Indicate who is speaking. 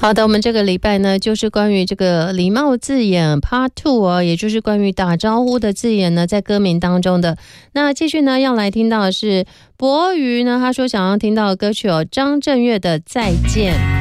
Speaker 1: 好的，我们这个礼拜呢，就是关于这个礼貌字眼 Part 2哦，也就是关于打招呼的字眼呢，在歌名当中的。那继续呢，要来听到的是博瑜呢，他说想要听到的歌曲哦，张震岳的《再见》。